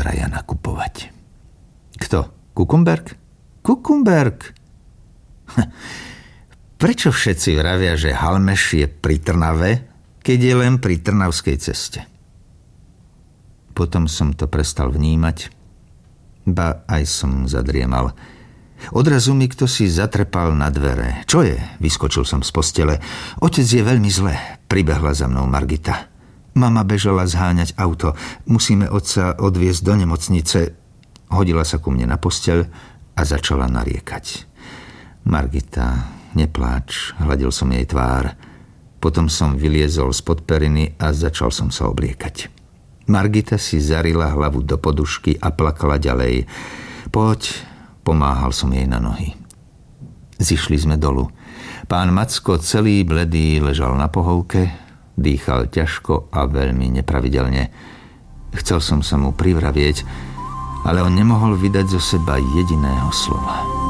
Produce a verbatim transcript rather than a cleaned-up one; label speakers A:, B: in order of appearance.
A: traja nakupovať. Kto? Kukumberg? Kukumberg! Prečo všetci vravia, že Halmeš je pri Trnave, keď je len pri Trnavskej ceste? Potom som to prestal vnímať, ba aj som zadriemal. Odrazu mi kto si zatrepal na dvere. Čo je? Vyskočil som z postele. Otec je veľmi zle. Pribehla za mnou Margita. Mama bežala zháňať auto. Musíme otca odviezť do nemocnice. Hodila sa ku mne na posteľ a začala nariekať. Margita, nepláč. Hladil som jej tvár. Potom som vyliezol spod periny a začal som sa obliekať. Margita si zarila hlavu do podušky a plakala ďalej. Poď... Pomáhal som jej na nohy. Zišli sme dolu. Pán Macko celý bledý ležal na pohovke, dýchal ťažko a veľmi nepravidelne. Chcel som sa mu privravieť, ale on nemohol vydať zo seba jediného slova.